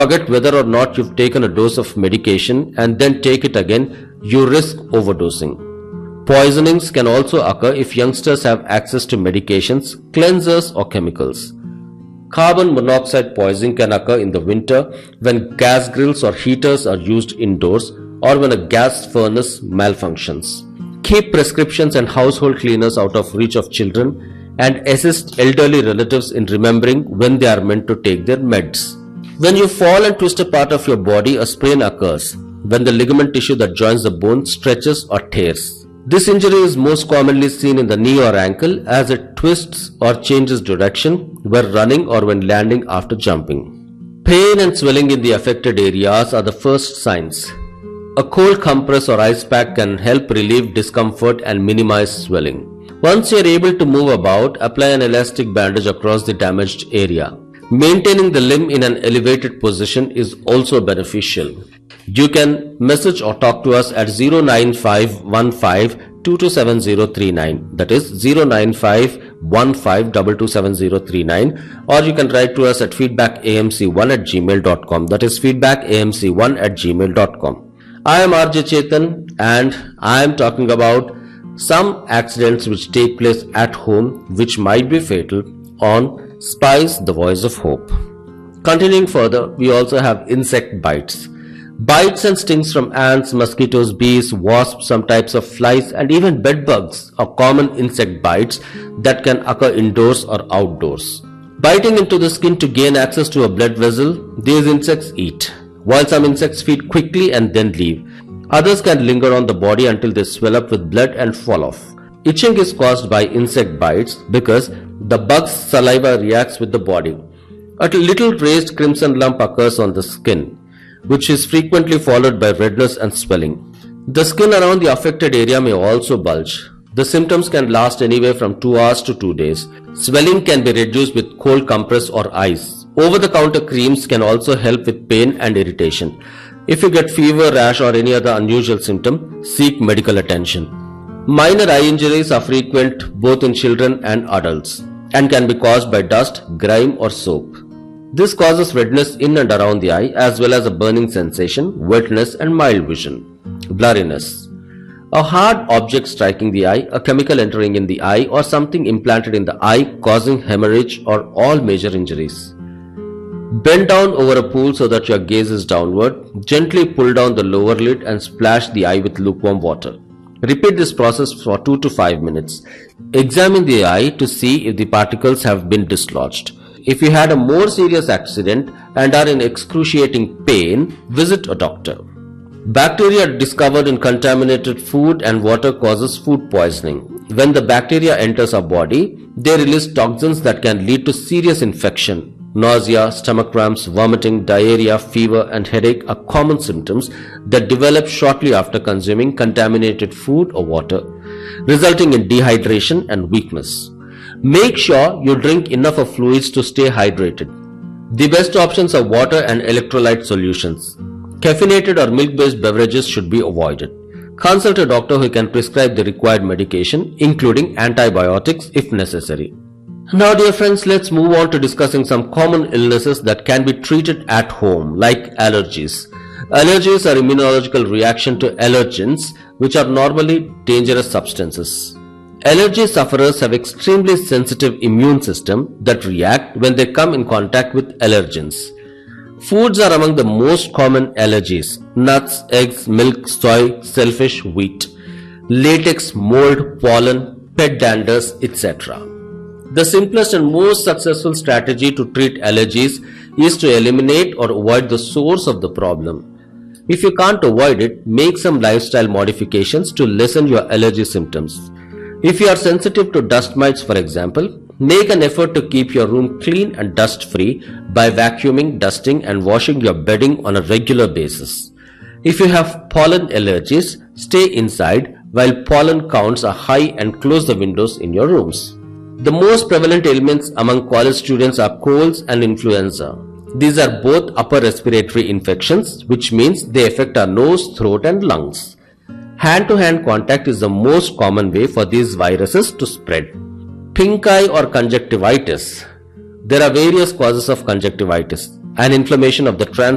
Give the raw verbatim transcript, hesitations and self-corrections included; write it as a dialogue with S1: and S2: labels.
S1: Forget whether or not you've taken a dose of medication and then take it again, you risk overdosing. Poisonings can also occur if youngsters have access to medications, cleansers or chemicals. Carbon monoxide poisoning can occur in the winter when gas grills or heaters are used indoors or when a gas furnace malfunctions. Keep prescriptions and household cleaners out of reach of children and assist elderly relatives in remembering when they are meant to take their meds. When you fall and twist a part of your body, a sprain occurs when the ligament tissue that joins the bone stretches or tears. This injury is most commonly seen in the knee or ankle as it twists or changes direction when running or when landing after jumping. Pain and swelling in the affected areas are the first signs. A cold compress or ice pack can help relieve discomfort and minimize swelling. Once you are able to move about, apply an elastic bandage across the damaged area. Maintaining the limb in an elevated position is also beneficial. You can message or talk to us at zero nine five one five two two seven zero three nine, that is zero nine five one five two two seven zero three nine, or you can write to us at feedback a m c one at gmail dot com, that is feedback a m c one at gmail dot com. I am R J Chetan and I am talking about some accidents which take place at home which might be fatal on Spice, the Voice of Hope. Continuing further, we also have insect bites. Bites and stings from ants, mosquitoes, bees, wasps, some types of flies and even bed bugs are common insect bites that can occur indoors or outdoors. Biting into the skin to gain access to a blood vessel, these insects eat. While some insects feed quickly and then leave, others can linger on the body until they swell up with blood and fall off. Itching is caused by insect bites because the bug's saliva reacts with the body. A little raised crimson lump occurs on the skin, which is frequently followed by redness and swelling. The skin around the affected area may also bulge. The symptoms can last anywhere from two hours to two days. Swelling can be reduced with cold compress or ice. Over-the-counter creams can also help with pain and irritation. If you get fever, rash or any other unusual symptom, seek medical attention. Minor eye injuries are frequent both in children and adults and can be caused by dust, grime or soap. This causes redness in and around the eye as well as a burning sensation, wetness and mild vision. Blurriness. A hard object striking the eye, a chemical entering in the eye or something implanted in the eye causing hemorrhage or all major injuries. Bend down over a pool so that your gaze is downward. Gently pull down the lower lid and splash the eye with lukewarm water. Repeat this process for two to five minutes. Examine the eye to see if the particles have been dislodged. If you had a more serious accident and are in excruciating pain, visit a doctor. Bacteria discovered in contaminated food and water causes food poisoning. When the bacteria enters our body, they release toxins that can lead to serious infection. Nausea, stomach cramps, vomiting, diarrhea, fever and headache are common symptoms that develop shortly after consuming contaminated food or water, resulting in dehydration and weakness. Make sure you drink enough of fluids to stay hydrated. The best options are water and electrolyte solutions. Caffeinated or milk-based beverages should be avoided. Consult a doctor who can prescribe the required medication, including antibiotics if necessary. Now dear friends, let's move on to discussing some common illnesses that can be treated at home, like allergies. Allergies are immunological reaction to allergens, which are normally dangerous substances. Allergy sufferers have extremely sensitive immune system that react when they come in contact with allergens. Foods are among the most common allergies: nuts, eggs, milk, soy, shellfish, wheat, latex, mold, pollen, pet danders, et cetera. The simplest and most successful strategy to treat allergies is to eliminate or avoid the source of the problem. If you can't avoid it, make some lifestyle modifications to lessen your allergy symptoms. If you are sensitive to dust mites, for example, make an effort to keep your room clean and dust-free by vacuuming, dusting and washing your bedding on a regular basis. If you have pollen allergies, stay inside while pollen counts are high and close the windows in your rooms. The most prevalent ailments among college students are colds and influenza. These are both upper respiratory infections, which means they affect our nose, throat and lungs. Hand-to-hand contact is the most common way for these viruses to spread. Pink eye or conjunctivitis. There are various causes of conjunctivitis. An inflammation of the trans